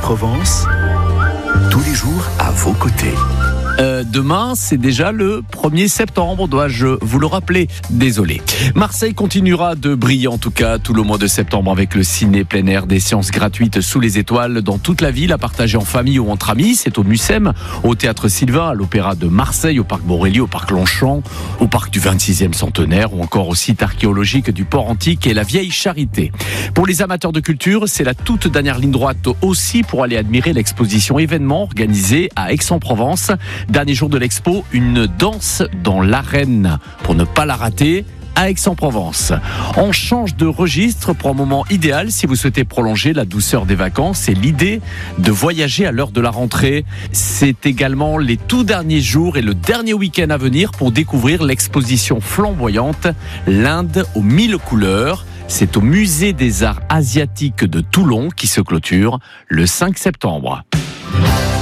Aix-en-Provence, tous les jours à vos côtés. Demain, c'est déjà le 1er septembre, dois-je vous le rappeler. Désolé. Marseille continuera de briller en tout cas tout le mois de septembre avec le ciné plein air, des séances gratuites sous les étoiles dans toute la ville à partager en famille ou entre amis. C'est au Mucem, au Théâtre Sylvain, à l'Opéra de Marseille, au Parc Borély, au Parc Longchamp, au Parc du 26e centenaire ou encore au site archéologique du Port Antique et la Vieille Charité. Pour les amateurs de culture, c'est la toute dernière ligne droite aussi pour aller admirer l'exposition événement organisée à Aix-en-Provence. Dernier jour de l'expo, une danse dans l'arène. Pour ne pas la rater, à Aix-en-Provence. On change de registre pour un moment idéal si vous souhaitez prolonger la douceur des vacances et l'idée de voyager à l'heure de la rentrée. C'est également les tout derniers jours et le dernier week-end à venir pour découvrir l'exposition flamboyante L'Inde aux 1000 couleurs. C'est au Musée des Arts Asiatiques de Toulon qui se clôture le 5 septembre.